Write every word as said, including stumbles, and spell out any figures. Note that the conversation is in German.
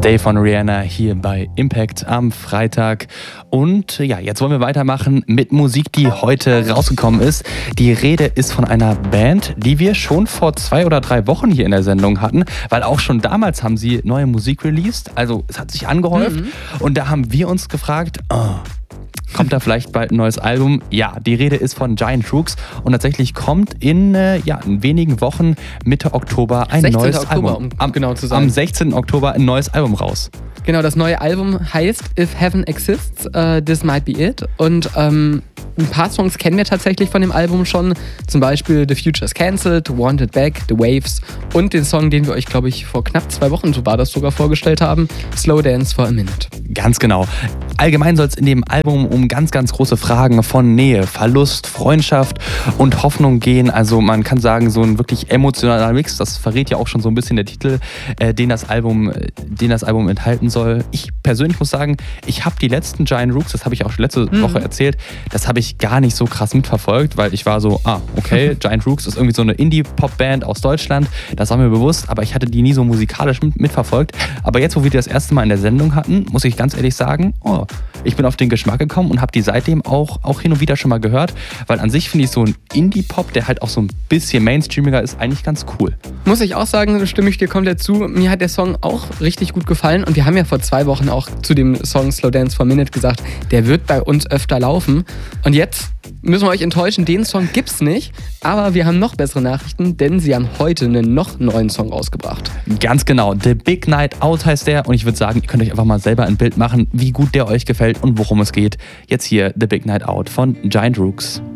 Day von Rihanna hier bei Impact am Freitag. Und ja, jetzt wollen wir weitermachen mit Musik, die heute rausgekommen ist. Die Rede ist von einer Band, die wir schon vor zwei oder drei Wochen hier in der Sendung hatten, weil auch schon damals haben sie neue Musik released. Also es hat sich angehäuft mhm. und da haben wir uns gefragt, oh, kommt da vielleicht bald ein neues Album? Ja, die Rede ist von Giant Rooks und tatsächlich kommt in, äh, ja, in wenigen Wochen, Mitte Oktober, ein neues Oktober, Album. Um genau zu sein. Am sechzehnten Oktober ein neues Album raus. Genau, das neue Album heißt If Heaven Exists, uh, This Might Be It. Und ähm, ein paar Songs kennen wir tatsächlich von dem Album schon. Zum Beispiel The Future's Cancelled, Wanted Back, The Waves und den Song, den wir euch, glaube ich, vor knapp zwei Wochen, so war das sogar, vorgestellt haben, Slow Dance for a Minute. Ganz genau. Allgemein soll es in dem Album um ganz, ganz große Fragen von Nähe, Verlust, Freundschaft und Hoffnung gehen. Also man kann sagen, so ein wirklich emotionaler Mix, das verrät ja auch schon so ein bisschen der Titel, äh, den das Album, den das Album enthalten soll. Ich persönlich muss sagen, ich habe die letzten Giant Rooks, das habe ich auch schon letzte mhm. Woche erzählt, das habe ich gar nicht so krass mitverfolgt, weil ich war so, ah, okay, Giant Rooks ist irgendwie so eine Indie-Pop-Band aus Deutschland, das war mir bewusst, aber ich hatte die nie so musikalisch mit, mitverfolgt. Aber jetzt, wo wir die das erste Mal in der Sendung hatten, muss ich ganz ehrlich sagen, oh, ich bin auf den Geschmack gekommen und habe die seitdem auch, auch hin und wieder schon mal gehört, weil an sich finde ich so ein Indie-Pop, der halt auch so ein bisschen mainstreamiger ist, eigentlich ganz cool. Muss ich auch sagen, stimme ich dir komplett zu. Mir hat der Song auch richtig gut gefallen und wir haben ja vor zwei Wochen auch zu dem Song Slow Dance for a Minute gesagt, der wird bei uns öfter laufen. Und jetzt müssen wir euch enttäuschen, den Song gibt's nicht, aber wir haben noch bessere Nachrichten, denn sie haben heute einen noch neuen Song rausgebracht. Ganz genau, The Big Night Out heißt der und ich würde sagen, ihr könnt euch einfach mal selber ein Bild machen, wie gut der euch gefällt und worum es geht. Jetzt hier The Big Night Out von Giant Rooks.